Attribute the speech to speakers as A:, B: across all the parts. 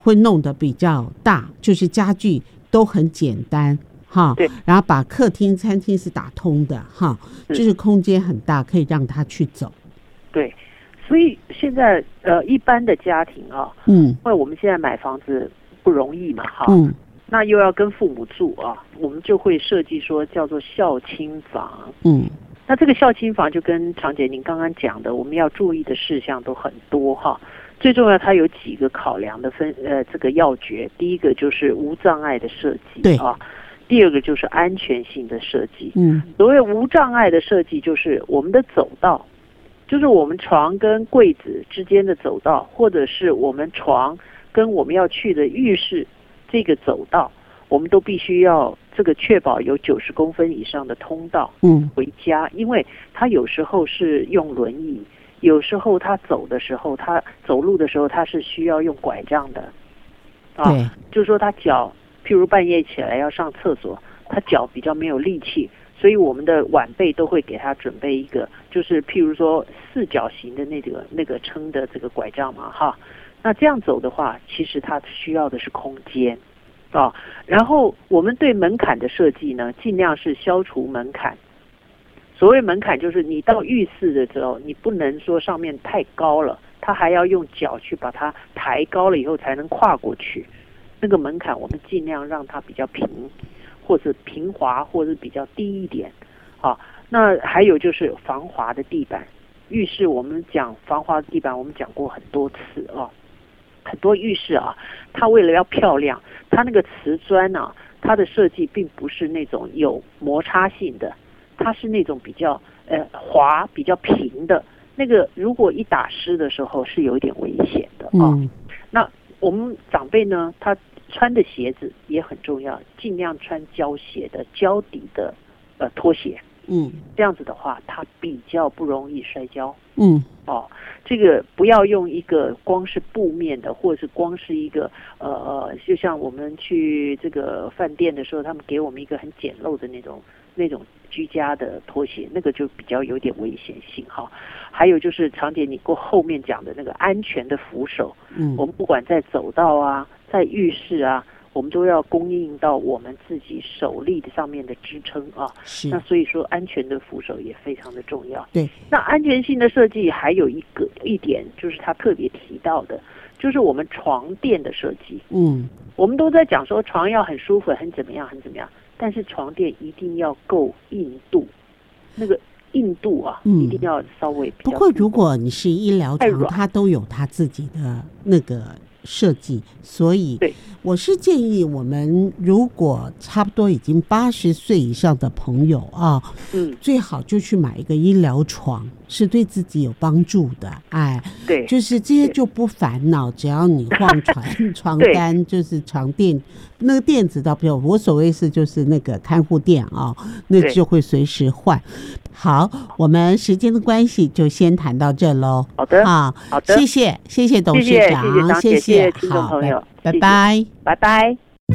A: 会弄得比较大，就是家具都很简单哈，然后把客厅餐厅是打通的哈，就是空间很大，可以让他去走。
B: 对，所以现在一般的家庭啊，因为我们现在买房子不容易嘛哈，那又要跟父母住啊，我们就会设计说叫做孝亲房。那这个孝亲房就跟常姐您刚刚讲的，我们要注意的事项都很多哈。最重要，它有几个考量的这个要诀。第一个就是无障碍的设计，对啊。第二个就是安全性的设计。所谓无障碍的设计，就是我们的走道，就是我们床跟柜子之间的走道，或者是我们床跟我们要去的浴室这个走道，我们都必须要这个确保有90公分以上的通道回家，因为他有时候是用轮椅，有时候他走路的时候他是需要用拐杖的啊，就是说他脚譬如半夜起来要上厕所，他脚比较没有力气，所以我们的晚辈都会给他准备一个，就是譬如说4角形的那个撑的这个拐杖嘛哈。那这样走的话，其实他需要的是空间啊。然后我们对门槛的设计呢，尽量是消除门槛。所谓门槛，就是你到浴室的时候，你不能说上面太高了，他还要用脚去把它抬高了以后才能跨过去。那个门槛我们尽量让它比较平，或者平滑，或者比较低一点啊。那还有就是防滑的地板，浴室我们讲防滑的地板，我们讲过很多次啊。很多浴室啊，它为了要漂亮，它那个瓷砖啊，它的设计并不是那种有摩擦性的，它是那种比较滑、比较平的。那个如果一打湿的时候是有一点危险的啊。那我们长辈呢，他穿的鞋子也很重要，尽量穿胶鞋的、胶底的拖鞋。这样子的话，它比较不容易摔跤。这个不要用一个光是布面的，或者是光是一个就像我们去这个饭店的时候，他们给我们一个很简陋的那种居家的拖鞋，那个就比较有点危险性哈。还有就是常姐你过后面讲的那个安全的扶手，我们不管在走道啊，在浴室啊，我们都要供应到我们自己手力的上面的支撑啊。那所以说安全的扶手也非常的重要。对，那安全性的设计还有一点就是他特别提到的，就是我们床垫的设计。我们都在讲说床要很舒服，很怎么样，但是床垫一定要够硬度，那个硬度啊，一定要稍微比较。不过如果你是医疗床，它都有它自己的那个设计，所以我是建议我们如果差不多已经80岁以上的朋友啊，最好就去买一个医疗床，是对自己有帮助的。对，就是这些就不烦恼，只要你换床单，就是床垫，那个垫子倒不用，我所谓是就是那个看护垫啊，那就会随时换。好，我们时间的关系就先谈到这喽。好的，好的，谢谢董事长，谢谢听众朋友，拜拜，拜拜。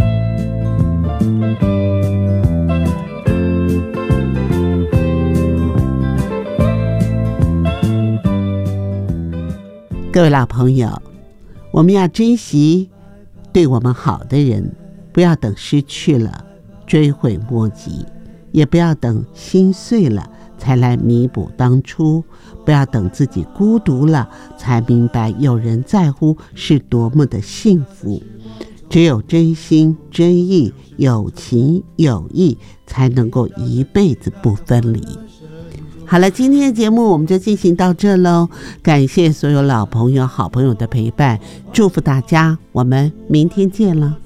B: 各位老朋友，我们要珍惜对我们好的人，不要等失去了追悔莫及，也不要等心碎了才来弥补当初，不要等自己孤独了才明白有人在乎是多么的幸福。只有真心真意，有情有义，才能够一辈子不分离。好了，今天的节目我们就进行到这喽，感谢所有老朋友好朋友的陪伴，祝福大家，我们明天见了。